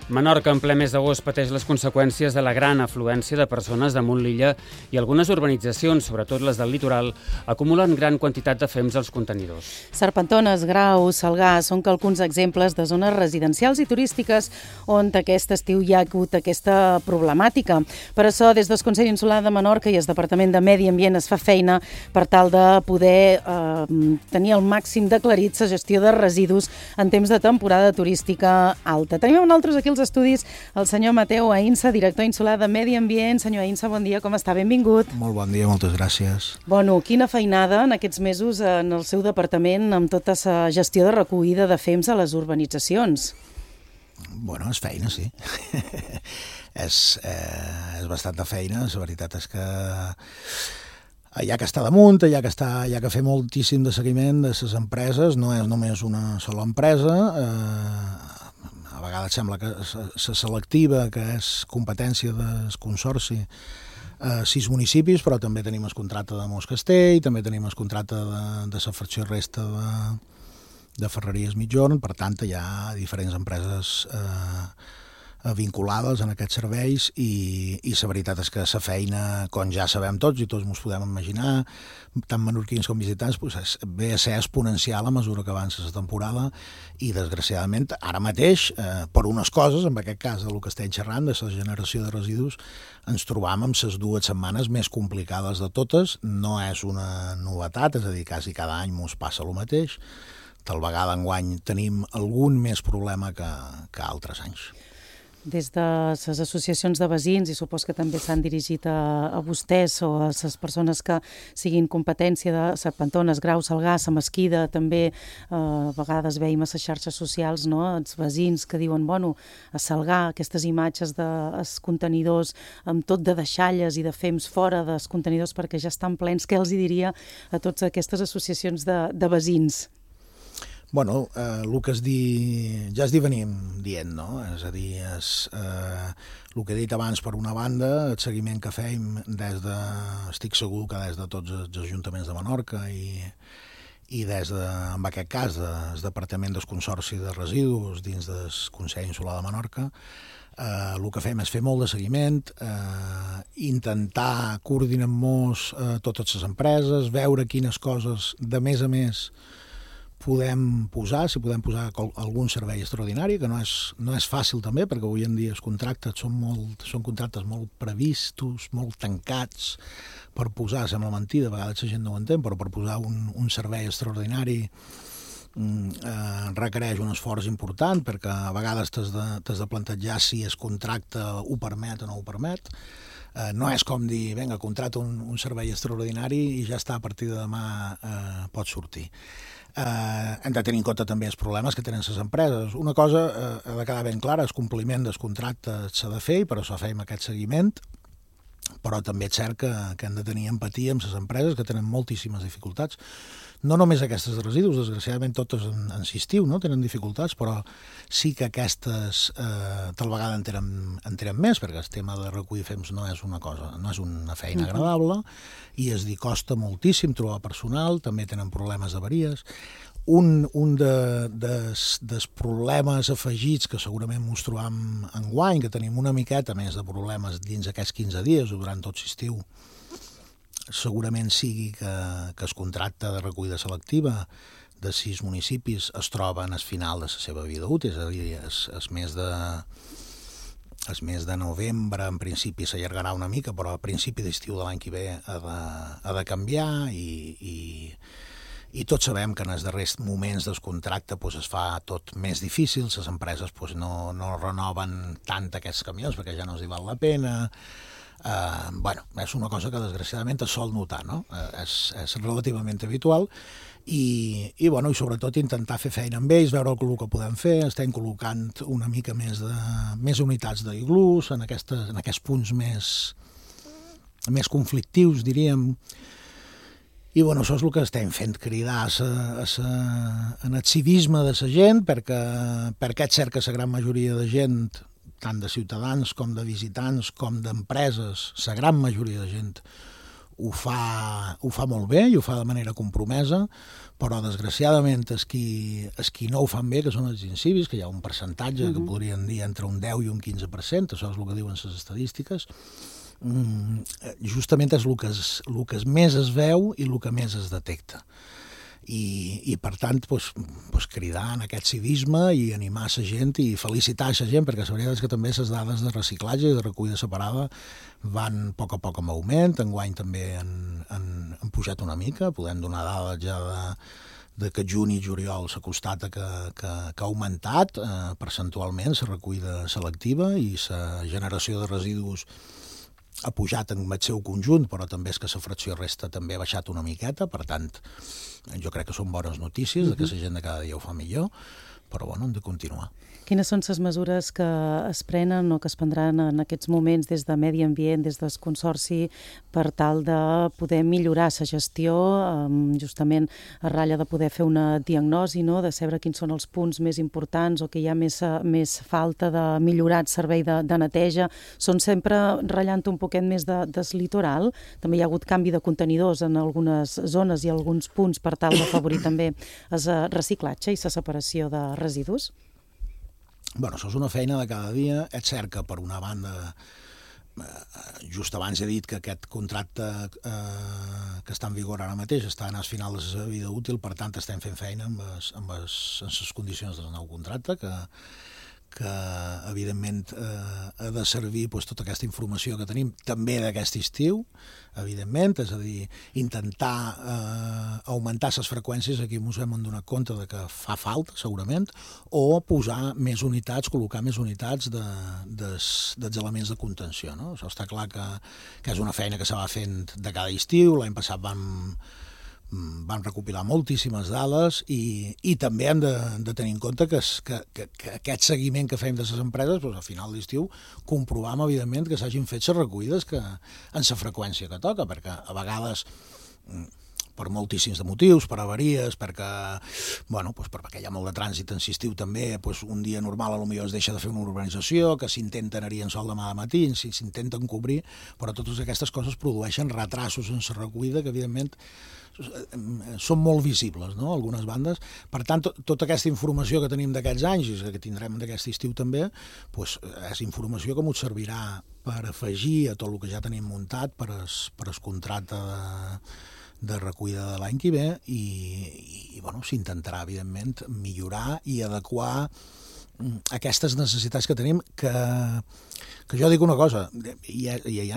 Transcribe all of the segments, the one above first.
Menorca, en ple mes d'agost, pateix les conseqüències de la gran afluència de persones damunt l'illa i algunes urbanitzacions, sobretot les del litoral, acumulen gran quantitat de fems als contenidors. Serpentones, Graus, Salgar són alguns exemples de zones residencials i turístiques on aquest estiu hi ha hagut aquesta problemàtica. Per això, des del Consell Insular de Menorca i el Departament de Medi Ambient es fa feina per tal de poder tenir el màxim d'aclarits la gestió de residus en temps de temporada turística alta. Tenim nosaltres aquí els estudis el senyor Mateu Ainsa, director insular de Medi Ambient. Senyor Ainsa, bon dia, com està? Benvingut. Molt bon dia, moltes gràcies. Bueno, quina feinada en aquests mesos en el seu departament amb tota la gestió de recollida de fems a les urbanitzacions. Bueno, és feina, sí. és bastanta feina. La veritat és que hi ha que estar damunt, hi ha que fer moltíssim de seguiment de les empreses, no és només una sola empresa. A vegades sembla que la selectiva, que és competència del consorci, 6 municipis, però també tenim el contracte de Mos Castell, també tenim el contracte de la fracció resta de Ferreries Mitjorn, per tant hi ha diferents empreses vinculades en aquests serveis i la veritat és que la feina, com ja sabem tots i tots ens podem imaginar, tant menorquins com visitants, ve a ser exponencial a mesura que avança la temporada i desgraciadament ara mateix, per unes coses, en aquest cas del que estem xerrant, de la generació de residus, ens trobam amb les 2 setmanes més complicades de totes. No és una novetat, és a dir, quasi cada any ens passa el mateix. Tal vegada enguany tenim algun més problema que altres anys. Des de les associacions de veïns, i supos que també s'han dirigit a vostès o a les persones que siguin competència de Serpentones, Graus, Salgar, la Mesquida, també a vegades veiem a les xarxes socials, no? Els veïns que diuen, bueno, a Salgar, aquestes imatges dels contenidors amb tot de deixalles i de fems fora dels contenidors perquè ja estan plens, què els diria a totes aquestes associacions de veïns? Bueno, el que ja venim dient, no? És a dir, el que he dit abans, per una banda, el seguiment que fem estic segur que des de tots els ajuntaments de Menorca i des de, en aquest cas, del Departament del Consorci de Residus dins del Consell Insular de Menorca, el que fem és fer molt de seguiment, intentar coordinar amb totes les empreses, veure quines coses de més a més podem posar, si podem posar algun servei extraordinari, que no és fàcil també, perquè avui en dia els contractes són contractes molt previstos, molt tancats, per posar, sembla mentida, a vegades la gent no ho entén, però per posar un servei extraordinari requereix un esforç important, perquè a vegades t'has de plantejar si el contracte ho permet o no ho permet. No és com dir, vinga, contracta un servei extraordinari i ja està, a partir de demà pot sortir. Hem de tenir en compte també els problemes que tenen les empreses. Una cosa ha de quedar ben clara, el compliment dels contractes s'ha de fer i per això fem aquest seguiment, però també és cert que hem de tenir empatia amb les empreses que tenen moltíssimes dificultats. No només aquestes de residus, desgraciadament totes en estiu, no? Tenen dificultats, però sí que aquestes tal vegada en tenen més, perquè el tema de recollir fems no és una feina agradable i costa moltíssim trobar personal, també tenen problemes d'avaries. Un dels problemes afegits que segurament ens trobam enguany, que tenim una miqueta més de problemes dins aquests 15 dies o durant tot l'estiu, segurament sigui que el contracte de recollida selectiva de 6 municipis es troba en el final de la seva vida útil, és a dir, el mes de novembre en principi s'allargarà una mica, però a principi d'estiu de l'any que ve ha de canviar i tots sabem que en els darrers moments del contracte es fa tot més difícil, les empreses no renoven tant aquests camions perquè ja no els val la pena. És una cosa que desgraciadament es sol notar, no? És relativament habitual i sobretot intentar fer feina amb ells, veure el que podem fer. Estem col·locant una mica més unitats d'iglús en aquests punts més conflictius, diríem. I això és el que estem fent, cridar en el civisme de la gent, perquè és cert que la gran majoria de gent, tant de ciutadans com de visitants com d'empreses, la gran majoria de gent ho fa molt bé i ho fa de manera compromesa, però desgraciadament els qui no ho fan bé, que són els incivis, que hi ha un percentatge que podrien dir entre un 10 i un 15%, això és el que diuen les estadístiques, justament és el que més es veu i el que més es detecta. I per tant, cridar en aquest civisme i animar la gent i felicitar la gent, perquè la veritat és que també les dades de reciclatge i de recollida separada van a poc en augment, enguany també han pujat una mica, podem donar dades ja de que juny i juliol s'ha constata que ha augmentat percentualment la recollida selectiva i la generació de residus ha pujat en el seu conjunt, però també és que la fracció resta també ha baixat una miqueta, per tant, jo crec que són bones notícies, que la gent de cada dia ho fa millor, però bueno, hem de continuar. Quines són les mesures que es prenen o que es prendran en aquests moments des de Medi Ambient, des del Consorci, per tal de poder millorar la gestió, justament a ratlla de poder fer una diagnosi, no? De saber quins són els punts més importants o que hi ha més falta de millorar el servei de neteja? Són sempre ratllant un poquet més del litoral? També hi ha hagut canvi de contenidors en algunes zones i alguns punts per tal d'afavorir també el reciclatge i la separació de residus? Bueno, això és una feina de cada dia. És cert que, per una banda, just abans he dit que aquest contracte que està en vigor ara mateix està en el final de la seva vida útil, per tant estem fent feina amb les condicions del nou contracte, que evidentment ha de servir tota aquesta informació que tenim també d'aquest estiu, evidentment, és a dir, intentar augmentar les freqüències, aquí ens hem donat compte de que fa falta, segurament, o posar més unitats, col·locar més unitats dels elements de contenció, no? Això està clar que és una feina que se va fent de cada estiu. L'any passat vam recopilar moltíssimes dades i també hem de tenir en compte que aquest seguiment que fem de les empreses, a final d'estiu, comprovam, evidentment, que s'hagin fet les recollides en la freqüència que toca, perquè a vegades, per moltíssims de motius, per avaries, perquè hi ha molt de trànsit en l'estiu també, un dia normal potser es deixa de fer una urbanització, que s'intenta anar en sol demà de matí, s'intenten cobrir, però totes aquestes coses produeixen retrasos en la recollida que, evidentment, són molt visibles, no?, algunes bandes. Per tant, tota aquesta informació que tenim d'aquests anys i que tindrem d'aquest estiu també, és informació que ens servirà per afegir a tot el que ja tenim muntat per el contracte de recollida de l'any que ve i s'intentarà, evidentment, millorar i adequar aquestes necessitats que tenim, que jo dic una cosa, i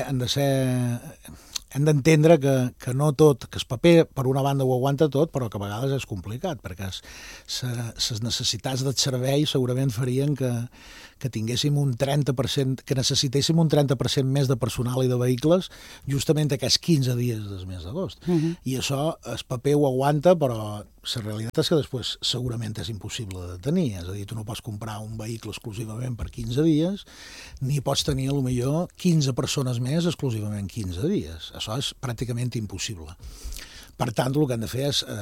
hem d'entendre que no tot, que el paper per una banda ho aguanta tot, però que a vegades és complicat, perquè les necessitats del servei segurament farien que tinguéssim un 30%, que necessitéssim un 30% més de personal i de vehicles justament aquests 15 dies del mes d'agost. I això, el paper ho aguanta, però la realitat és que després segurament és impossible de tenir. És a dir, tu no pots comprar un vehicle exclusivament per 15 dies, ni pots tenir, potser, 15 persones més exclusivament 15 dies. Això és pràcticament impossible. Per tant, el que hem de fer és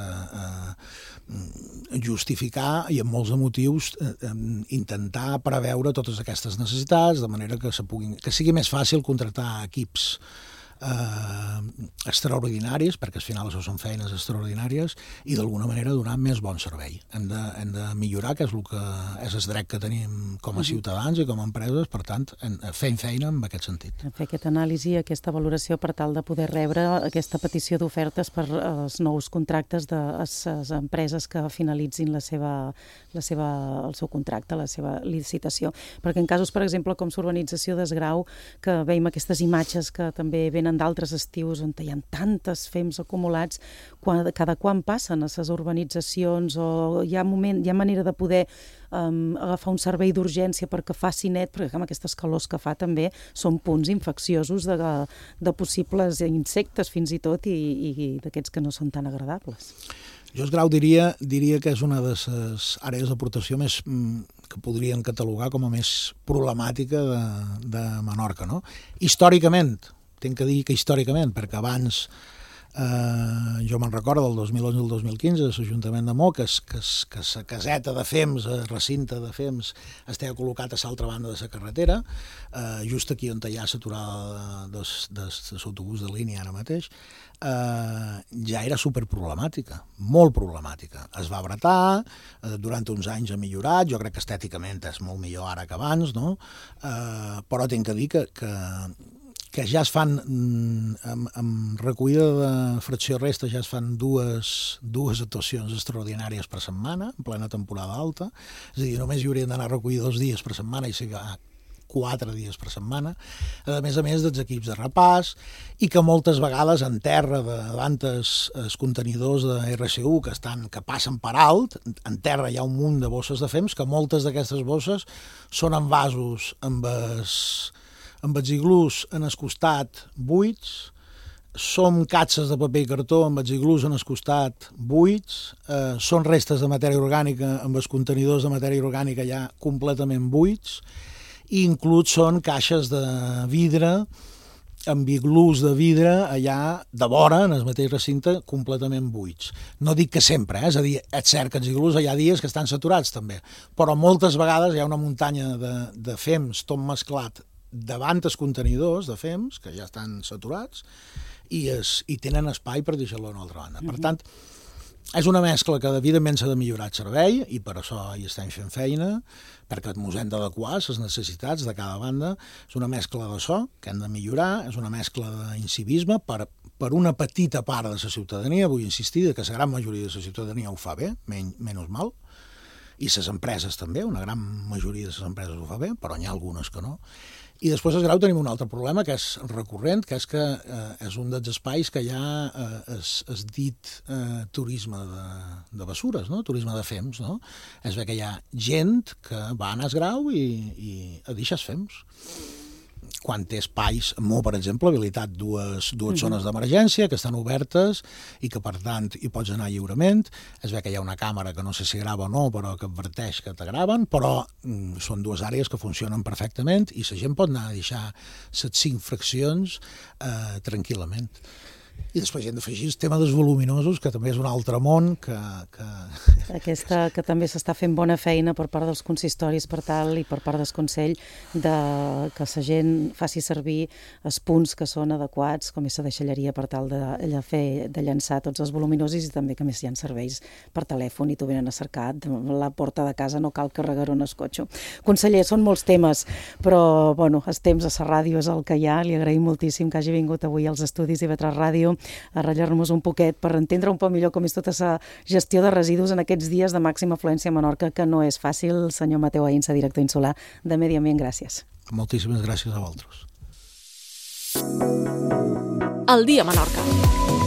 justificar i amb molts motius intentar preveure totes aquestes necessitats de manera que sigui més fàcil contractar equips extraordinaris, perquè al final això són feines extraordinàries, i d'alguna manera donar més bon servei. Hem de millorar, que és el dret que tenim com a ciutadans i com a empreses, per tant, fem feina en aquest sentit. Fer aquesta anàlisi, aquesta valoració per tal de poder rebre aquesta petició d'ofertes per als nous contractes de les empreses que finalitzin el seu contracte, la seva licitació. Perquè en casos, per exemple, com l'urbanització d'Esgrau, que veiem aquestes imatges que també venen d'altres estius on hi ha tantes fems acumulats, cada quan passen a les urbanitzacions o hi ha manera de poder agafar un servei d'urgència perquè faci net, perquè amb aquestes calors que fa també són punts infecciosos de possibles insectes fins i tot i d'aquests que no són tan agradables. Jo Esgrau diria que és una de les àrees d'aportació més que podrien catalogar com a més problemàtica de Menorca, no? Històricament, tinc que dir que històricament, perquè abans Jo me'n recordo del 2011 al 2015, a l'Ajuntament de Mo, que la caseta de FEMS, el recinte de FEMS, estava col·locat a l'altra banda de la carretera, just aquí on hi ha l'aturada de l'autobús de línia ara mateix, ja era superproblemàtica, molt problemàtica. Es va abratar, durant uns anys ha millorat, jo crec que estèticament és molt millor ara que abans, no? Però tinc que dir que ja es fan, amb recollida de fracció resta, ja es fan dues actuacions extraordinàries per setmana, en plena temporada alta, és a dir, només hi haurien d'anar a recollir 2 dies per setmana i s'hi va 4 dies per setmana, a més dels equips de repàs, i que moltes vegades en terra davant els contenidors de RCU que passen per alt, en terra hi ha un munt de bosses de FEMS, que moltes d'aquestes bosses són envasos amb els iglús en el costat buits, són catxes de paper i cartó amb els iglús en el costat buits, són restes de matèria orgànica amb els contenidors de matèria orgànica ja completament buits, i inclús són caixes de vidre amb iglús de vidre allà de vora, en el mateix recinte, completament buits. No dic que sempre, és a dir, és cert que els iglús hi ha dies que estan saturats també, però moltes vegades hi ha una muntanya de FEMS tot mesclat davant els contenidors de FEMS, que ja estan saturats, i tenen espai per deixar-lo a una altra banda. Per tant, és una mescla que evidentment s'ha de millorar el servei, i per això hi estem fent feina, perquè ens hem d'adequar a les necessitats de cada banda. És una mescla d'això que hem de millorar, és una mescla d'incivisme per una petita part de la ciutadania, vull insistir, que la gran majoria de la ciutadania ho fa bé, menys mal, i les empreses també, una gran majoria de les empreses ho fa bé, però n'hi ha algunes que no. I després a Grau tenim un altre problema que és recurrent, que és un dels espais que hi ha es dit turisme de bessures, no? Turisme de FEMS, no? És bé que hi ha gent que va a Grau i a deixar FEMS. Quan té espais, per exemple, habilitat dues zones d'emergència que estan obertes i que, per tant, hi pots anar lliurement. És bé que hi ha una càmera que no sé si grava o no, però que adverteix que te graven, però són 2 àrees que funcionen perfectament i la gent pot anar a deixar les 5 fraccions tranquil·lament. I després hi hem d'afegir el tema dels voluminosos, que també és un altre món que que també s'està fent bona feina per part dels consistoris per tal i per part del Consell que la gent faci servir els punts que són adequats, com és la deixalleria, per tal de llançar tots els voluminosos, i també que més hi ha serveis per telèfon i t'ho venen a cercar a la porta de casa, no cal carregar-ho en el cotxe. Conseller, són molts temes, però els temps a la ràdio és el que hi ha. Li agraïm moltíssim que hagi vingut avui als estudis d'IV3 Ràdio a ratllar-nos un poquet per entendre un poc millor com és tota la gestió de residus en aquests dies de màxima afluència a Menorca, que no és fàcil. Senyor Mateu Aïnsa, director insular de Medi Ambient, gràcies. Moltíssimes gràcies a vosaltres. El dia a Menorca.